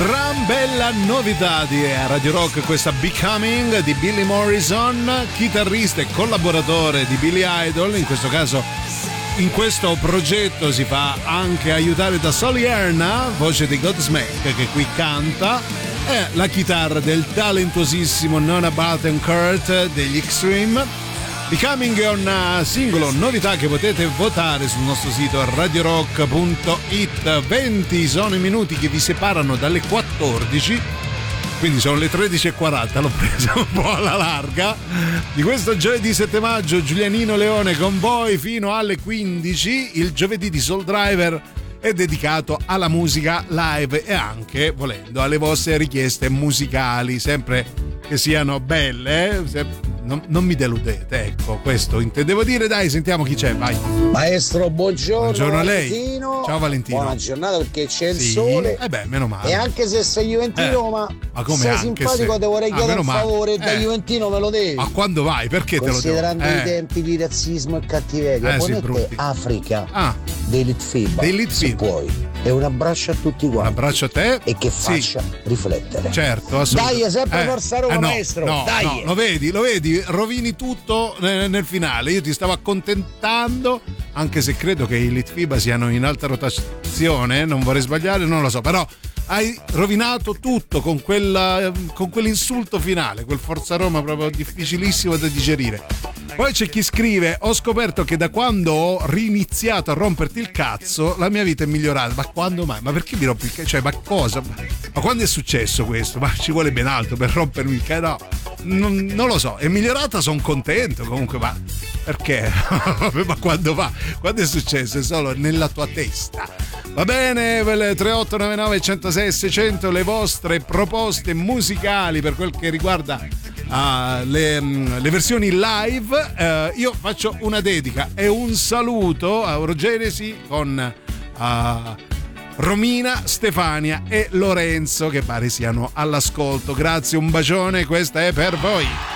Gran bella novità di Radio Rock, questa Becoming di Billy Morrison, chitarrista e collaboratore di Billy Idol. In questo caso, in questo progetto si fa anche aiutare da Solly Erna, voce di Godsmack, che qui canta, e la chitarra del talentuosissimo Nona Barton Kurt degli Extreme. Becoming è un singolo novità che potete votare sul nostro sito radiorock.it. 20 sono i minuti che vi separano dalle 14, quindi sono le 13:40, l'ho presa un po' alla larga. Di questo giovedì 7 maggio Giulianino Leone con voi fino alle 15. Il giovedì di Soul Driver è dedicato alla musica live e anche, volendo, alle vostre richieste musicali, sempre che siano belle. Non mi deludete, ecco, questo intendevo dire. Dai, sentiamo chi c'è, vai. Maestro, buongiorno a lei. Valentino. Ciao Valentino. Buona giornata, perché c'è il sole. Meno male. E anche se sei juventino, ma come sei anche simpatico, se... ti vorrei chiedere un favore, da juventino me lo devi. Ma quando vai? Perché te lo devo? Considerando i tempi di razzismo e cattiveria, ponete Africa dei Litfiba, se puoi. E un abbraccio a tutti quanti. Un abbraccio a te. E che faccia riflettere. Certo, assolutamente. Dai, sempre Forza Roma, maestro. Dai. No, lo vedi, rovini tutto nel finale. Io ti stavo accontentando, anche se credo che i Litfiba siano in alta rotazione, non vorrei sbagliare, non lo so, però hai rovinato tutto con quell'insulto finale, quel Forza Roma proprio difficilissimo da digerire. Poi c'è chi scrive: ho scoperto che da quando ho riniziato a romperti il cazzo la mia vita è migliorata. Ma quando mai? Ma perché mi rompi il cazzo? Cioè, ma cosa? Ma quando è successo questo? Ma ci vuole ben altro per rompermi il cazzo? No, non lo so, è migliorata, sono contento comunque, ma perché? Ma quando va? Quando è successo? È solo nella tua testa. Va bene, 3899 106 600 le vostre proposte musicali per quel che riguarda le versioni live. Io faccio una dedica e un saluto a Eurogenesi con Romina, Stefania e Lorenzo, che pare siano all'ascolto. Grazie, un bacione, questa è per voi.